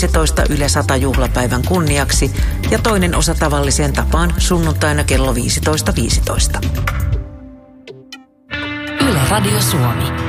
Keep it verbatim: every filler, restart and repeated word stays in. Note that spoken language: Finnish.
viisitoista Yle sata juhlapäivän kunniaksi ja toinen osa tavalliseen tapaan sunnuntaina kello viisitoista viisitoista. Yle Radio Suomi.